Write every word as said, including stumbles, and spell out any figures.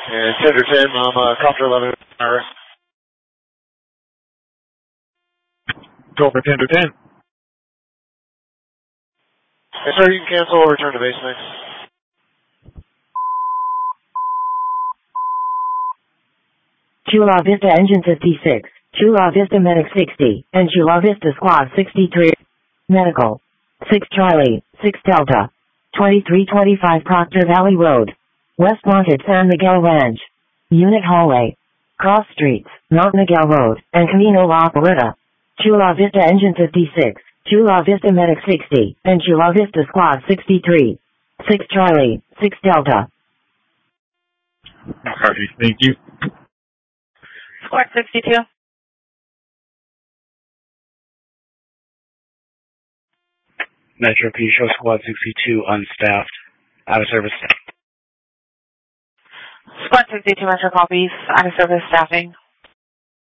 And Tender ten, um, uh, Copter eleven, Iris. Go for Tender ten. Yes, sir, you can cancel or return to base next. Chula Vista Engine fifty-six, Chula Vista Medic sixty, and Chula Vista Squad sixty-three. Medical. six Charlie, six Delta. twenty-three twenty-five Proctor Valley Road. West Monted San Miguel Ranch. Unit Hallway. Cross Streets, Mount Miguel Road, and Camino La Plata. Chula Vista Engine fifty-six, Chula Vista Medic sixty, and Chula Vista Squad sixty-three. six Charlie, six Delta. Copy, thank you. Squad sixty-two. Metro P, show Squad sixty-two unstaffed, out of service. Squad sixty-two, Metro copies, out of service staffing.